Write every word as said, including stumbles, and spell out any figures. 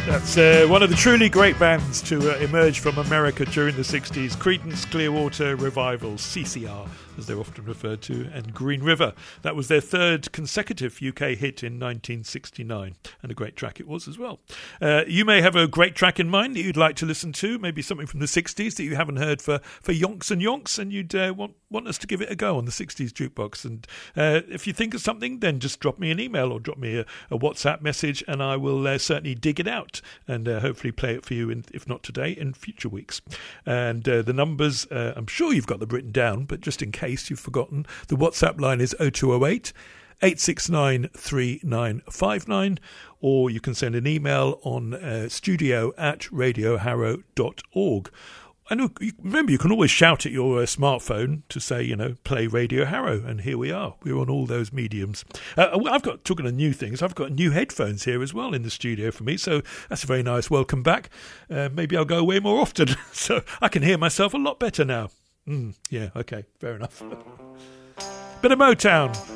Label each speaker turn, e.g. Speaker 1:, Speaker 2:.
Speaker 1: That's uh, one of the truly great bands to uh, emerge from America during the sixties. Creedence Clearwater Revival, C C R, as they're often referred to, and Green River. That was their third consecutive U K hit in nineteen sixty-nine, and a great track it was as well. Uh, you may have a great track in mind that you'd like to listen to, maybe something from the sixties that you haven't heard for, for yonks and yonks, and you'd uh, want, want us to give it a go on the sixties Jukebox. And uh, if you think of something, then just drop me an email or drop me a, a WhatsApp message, and I will uh, certainly dig it out and uh, hopefully play it for you, in, if not today, in future weeks. And uh, the numbers, uh, I'm sure you've got them written down, but just in case you've forgotten, the WhatsApp line is oh two oh eight, eight six nine, three nine five nine, or you can send an email on uh, studio at radio harrow dot org. And remember, you can always shout at your uh, smartphone to say, you know, play Radio Harrow, and here we are. We're on all those mediums. Uh, I've got, talking of new things, I've got new headphones here as well in the studio for me, so that's a very nice welcome back. Uh, maybe I'll go away more often, so I can hear myself a lot better now. Mm, yeah, okay, fair enough. Bit of Motown.